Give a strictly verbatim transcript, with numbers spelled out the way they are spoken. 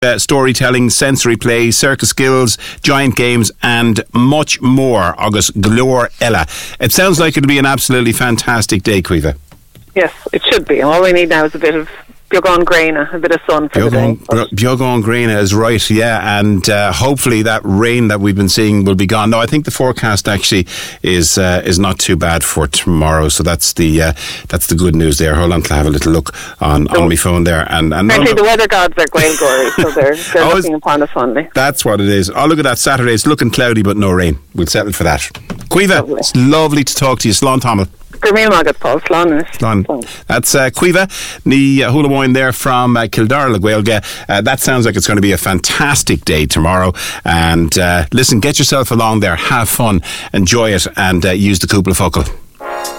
Uh, storytelling, sensory play, circus skills, giant games and much more. Agus Glór Ella. It sounds like it'll be an absolutely fantastic day, Caoimhe. Yes, it should be. All we need now is a bit of Beagán Gréine, a bit of sun for Beagán, the day. Beagán Gréine is right, yeah, and uh, hopefully that rain that we've been seeing will be gone. No, I think the forecast actually is uh, is not too bad for tomorrow, so that's the uh, that's the good news there. Hold on till I have a little look on, on my phone there. And, and Apparently the weather gods are Gaelgory, so they're, they're oh, looking upon us fondly. That's what it is. Oh, look at that, Saturday. It's looking cloudy but no rain. We'll settle for that. Caoimhe, lovely. It's lovely to talk to you. Slán Tamil. That's uh, Caoimhe, the uh, hula wine there from uh, Kildare Le Gaeilge. Uh, that sounds like it's going to be a fantastic day tomorrow. And uh, listen, get yourself along there, have fun, enjoy it, and uh, use the Cúpla Focal.